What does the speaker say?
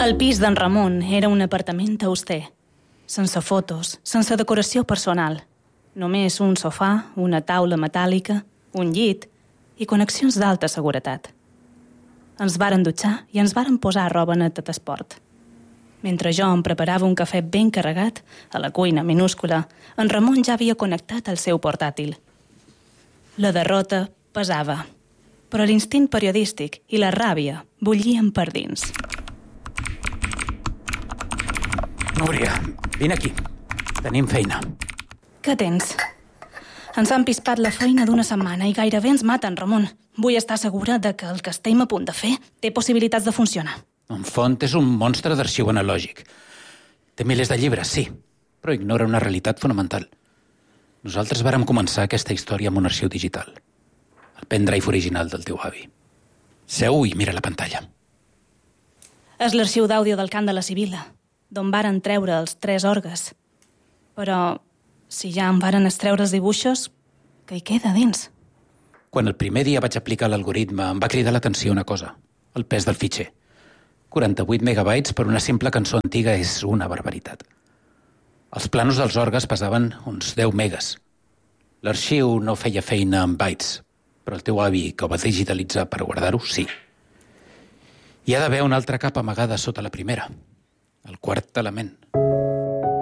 El pis d'en Ramon era un apartament auster, sense fotos, sense decoració personal. Només un sofà, una taula metàl·lica, un llit i connexions d'alta seguretat. Ens varen dutxar i ens varen posar roba neta d'esport. Mentre jo em preparava un cafè ben carregat, a la cuina minúscula, en Ramon ja havia connectat el seu portàtil. La derrota pesava, però l'instint periodístic i la ràbia bullien per dins. Núria, vine aquí. Tenim feina. Què tens? Ens han pispat la feina d'una setmana i gairebé ens maten, Ramon. Vull estar segura de que el que estem a punt de fer té possibilitats de funcionar. En Font és un monstre d'arxiu analògic. Té milers de llibres, sí, però ignora una realitat fonamental. Nosaltres vàrem començar aquesta història amb un arxiu digital. El pendrive original del teu avi. Seu i mira la pantalla. És l'arxiu d'àudio del cant de la Sibila, d'on varen treure els 3 orgues. Però, si ja en varen extreure els dibuixos, què hi queda dins? Quan el primer dia vaig aplicar l'algoritme, em va cridar l'atenció una cosa, el pes del fitxer. 48 megabytes per una simple cançó antiga és una barbaritat. Els planos dels orgues pesaven uns 10 megas. L'arxiu no feia feina amb bytes, però el teu avi, que ho va digitalitzar per guardar-ho, sí. Hi ha d'haver una altra capa amagada sota la primera, el quart element.